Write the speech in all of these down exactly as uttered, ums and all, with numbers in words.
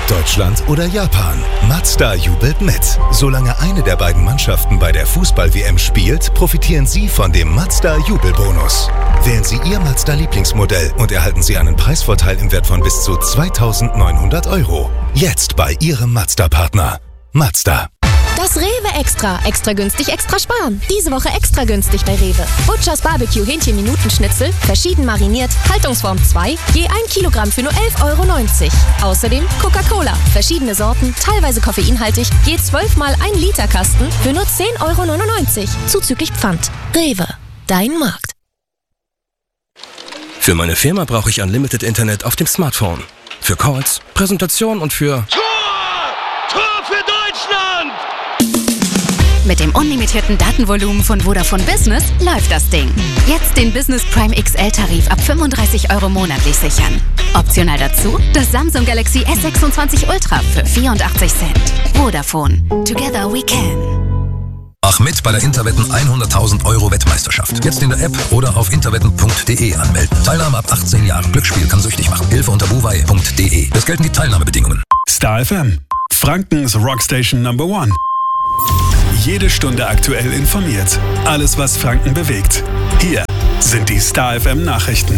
Ob Deutschland oder Japan, Mazda jubelt mit. Solange eine der beiden Mannschaften bei der Fußball-W M spielt, profitieren Sie von dem Mazda-Jubelbonus. Wählen Sie Ihr Mazda-Lieblingsmodell und erhalten Sie einen Preisvorteil im Wert von bis zu zweitausendneunhundert Euro. Jetzt bei Ihrem Mazda-Partner. Mazda. Das Rewe Extra. Extra günstig, extra sparen. Diese Woche extra günstig bei Rewe. Butchers Barbecue Hähnchen-Minutenschnitzel, verschieden mariniert, Haltungsform zwei, je ein Kilogramm für nur elf Euro neunzig. Außerdem Coca-Cola, verschiedene Sorten, teilweise koffeinhaltig, je zwölf mal ein Liter Kasten für nur zehn Euro neunundneunzig. Zuzüglich Pfand. Rewe. Dein Markt. Für meine Firma brauche ich Unlimited Internet auf dem Smartphone. Für Calls, Präsentation und für... Tor! Tor für Deutschland! Mit dem unlimitierten Datenvolumen von Vodafone Business läuft das Ding. Jetzt den Business Prime X L-Tarif ab fünfunddreißig Euro monatlich sichern. Optional dazu das Samsung Galaxy S sechsundzwanzig Ultra für vierundachtzig Cent. Vodafone. Together we can. Mach mit bei der Interwetten hunderttausend Euro Wettmeisterschaft. Jetzt in der App oder auf interwetten punkt de anmelden. Teilnahme ab achtzehn Jahren. Glücksspiel kann süchtig machen. Hilfe unter buwei punkt de. Es gelten die Teilnahmebedingungen. Star F M. Frankens Rockstation Number One. Jede Stunde aktuell informiert. Alles, was Franken bewegt. Hier sind die Star F M Nachrichten.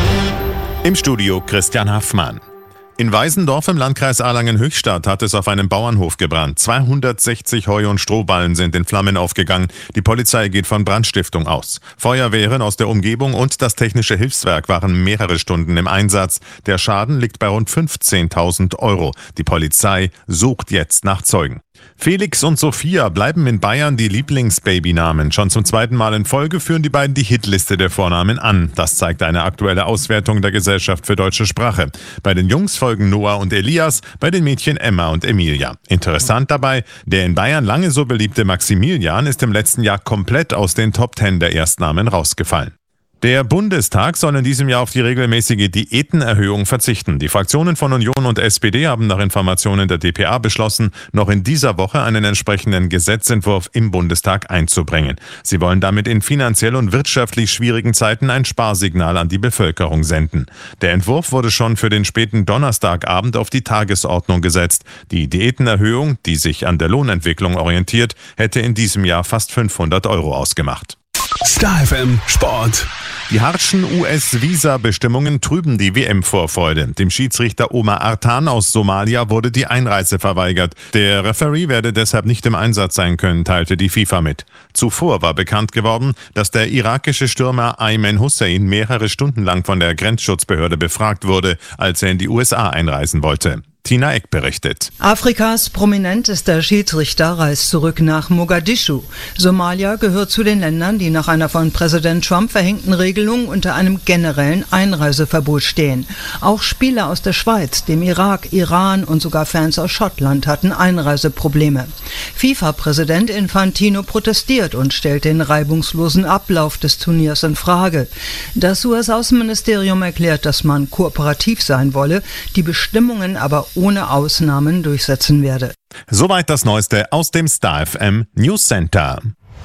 Im Studio Christian Haffmann. In Weisendorf im Landkreis Erlangen-Höchstadt hat es auf einem Bauernhof gebrannt. zweihundertsechzig Heu- und Strohballen sind in Flammen aufgegangen. Die Polizei geht von Brandstiftung aus. Feuerwehren aus der Umgebung und das Technische Hilfswerk waren mehrere Stunden im Einsatz. Der Schaden liegt bei rund fünfzehntausend Euro. Die Polizei sucht jetzt nach Zeugen. Felix und Sophia bleiben in Bayern die Lieblingsbabynamen. Schon zum zweiten Mal in Folge führen die beiden die Hitliste der Vornamen an. Das zeigt eine aktuelle Auswertung der Gesellschaft für deutsche Sprache. Bei den Jungs folgen Noah und Elias, bei den Mädchen Emma und Emilia. Interessant dabei, der in Bayern lange so beliebte Maximilian ist im letzten Jahr komplett aus den Top Ten der Erstnamen rausgefallen. Der Bundestag soll in diesem Jahr auf die regelmäßige Diätenerhöhung verzichten. Die Fraktionen von Union und S P D haben nach Informationen der d p a beschlossen, noch in dieser Woche einen entsprechenden Gesetzentwurf im Bundestag einzubringen. Sie wollen damit in finanziell und wirtschaftlich schwierigen Zeiten ein Sparsignal an die Bevölkerung senden. Der Entwurf wurde schon für den späten Donnerstagabend auf die Tagesordnung gesetzt. Die Diätenerhöhung, die sich an der Lohnentwicklung orientiert, hätte in diesem Jahr fast fünfhundert Euro ausgemacht. Star F M Sport. Die harschen U S-Visa-Bestimmungen trüben die W M-Vorfreude. Dem Schiedsrichter Omar Artan aus Somalia wurde die Einreise verweigert. Der Referee werde deshalb nicht im Einsatz sein können, teilte die FIFA mit. Zuvor war bekannt geworden, dass der irakische Stürmer Ayman Hussein mehrere Stunden lang von der Grenzschutzbehörde befragt wurde, als er in die U S A einreisen wollte. Tina Eck berichtet. Afrikas prominentester Schiedsrichter reist zurück nach Mogadischu. Somalia gehört zu den Ländern, die nach einer von Präsident Trump verhängten Regelung unter einem generellen Einreiseverbot stehen. Auch Spieler aus der Schweiz, dem Irak, Iran und sogar Fans aus Schottland hatten Einreiseprobleme. FIFA-Präsident Infantino protestiert und stellt den reibungslosen Ablauf des Turniers in Frage. Das U S-Außenministerium erklärt, dass man kooperativ sein wolle, die Bestimmungen aber ohne Ausnahmen durchsetzen werde. Soweit das Neueste aus dem Star F M News Center.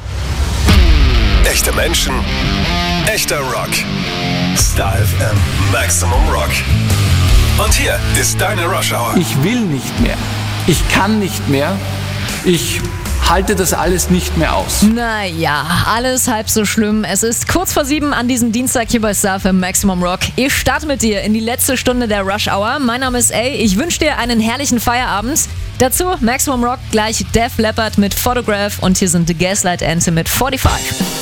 Echte Menschen, echter Rock. Star F M Maximum Rock. Und hier ist deine Rush Hour. Ich will nicht mehr. Ich kann nicht mehr. Ich halte das alles nicht mehr aus. Naja, alles halb so schlimm. Es ist kurz vor sieben an diesem Dienstag hier bei Star F M Maximum Rock. Ich starte mit dir in die letzte Stunde der Rush Hour. Mein Name ist A. Ich wünsche dir einen herrlichen Feierabend. Dazu Maximum Rock, gleich Def Leppard mit Photograph und hier sind The Gaslight Anthem mit fünfundvierzig.